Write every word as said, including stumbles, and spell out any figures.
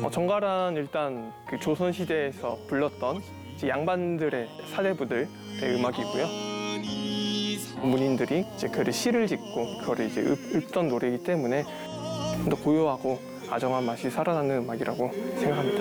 어, 정갈은 일단 그 조선시대에서 불렀던 이제 양반들의 사대부들의 음악이고요. 문인들이 이제 그 시를 짓고 그거를 이제 읊, 읊던 노래이기 때문에 좀 더 고요하고 아정한 맛이 살아나는 음악이라고 생각합니다.